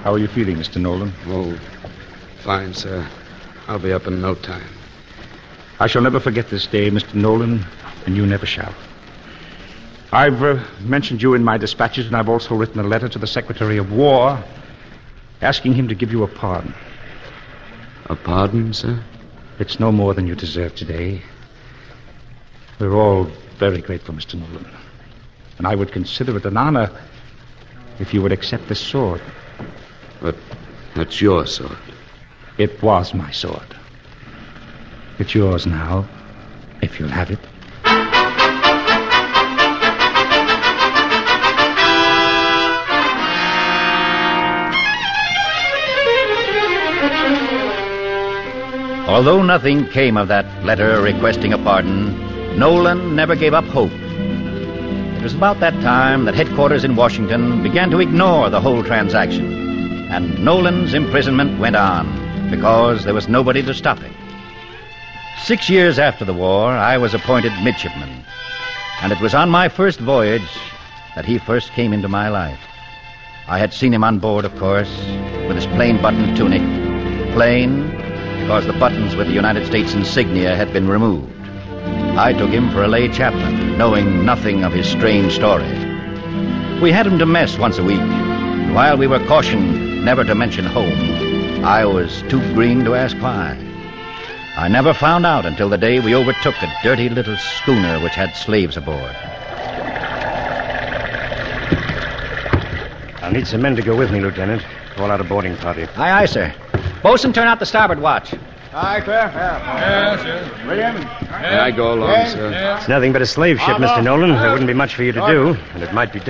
How are you feeling, Mr. Nolan? Oh, fine, sir. I'll be up in no time. I shall never forget this day, Mr. Nolan, and you never shall. I've mentioned you in my dispatches, and I've also written a letter to the Secretary of War asking him to give you a pardon. A pardon, sir? It's no more than you deserve today. We're all very grateful, Mr. Nolan. And I would consider it an honor if you would accept this sword. But that's your sword. It was my sword. It's yours now, if you'll have it. Although nothing came of that letter requesting a pardon, Nolan never gave up hope. It was about that time that headquarters in Washington began to ignore the whole transaction, and Nolan's imprisonment went on because there was nobody to stop it. 6 years after the war, I was appointed midshipman, and it was on my first voyage that he first came into my life. I had seen him on board, of course, with his plain-buttoned tunic, plain because the buttons with the United States insignia had been removed. I took him for a lay chaplain, knowing nothing of his strange story. We had him to mess once a week, and while we were cautioned never to mention home, I was too green to ask why. I never found out until the day we overtook a dirty little schooner which had slaves aboard. I'll need some men to go with me, Lieutenant. Call out a boarding party. Aye, aye, sir. Bosun, turn out the starboard watch. Aye, sir. Yes. William? May I go along, sir? It's nothing but a slave ship, Mr. Nolan. There wouldn't be much for you to do, and it might be